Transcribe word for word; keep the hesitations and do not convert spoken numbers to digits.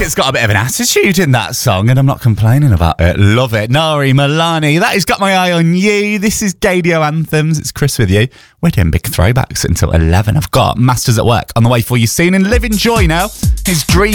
it's got a bit of an attitude in that song, and I'm not complaining about it. Love it. Nari Milani, that has got my eye on you. This is Gaydio Anthems. It's Chris with you. We're doing big throwbacks until eleven. I've got Masters at Work on the way for you soon, and Live in Joy now. His dream.